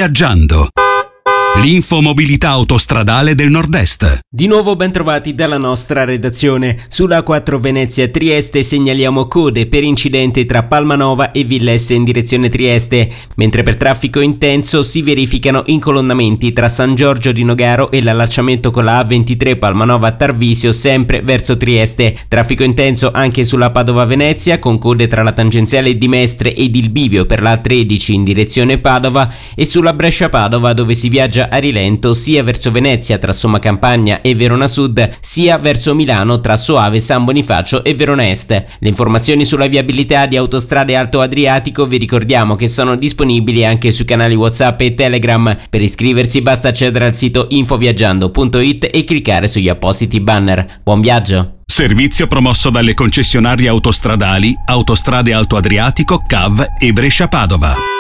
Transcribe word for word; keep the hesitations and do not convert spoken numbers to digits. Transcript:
Viaggiando. L'infomobilità autostradale del Nord-Est. Di nuovo ben trovati dalla nostra redazione. Sulla A quattro Venezia-Trieste segnaliamo code per incidente tra Palmanova e Villesse in direzione Trieste, mentre per traffico intenso si verificano incolonnamenti tra San Giorgio di Nogaro e l'allacciamento con la A ventitré Palmanova-Tarvisio sempre verso Trieste. Traffico intenso anche sulla Padova-Venezia con code tra la tangenziale di Mestre ed il bivio per la A tredici in direzione Padova e sulla Brescia-Padova dove si viaggia a rilento sia verso Venezia tra Somma Campagna e Verona Sud, sia verso Milano tra Soave, San Bonifacio e Verona Est. Le informazioni sulla viabilità di Autostrade Alto Adriatico vi ricordiamo che sono disponibili anche sui canali WhatsApp e Telegram. Per iscriversi basta accedere al sito infoviaggiando punto it e cliccare sugli appositi banner. Buon viaggio! Servizio promosso dalle concessionarie autostradali Autostrade Alto Adriatico, C A V e Brescia Padova.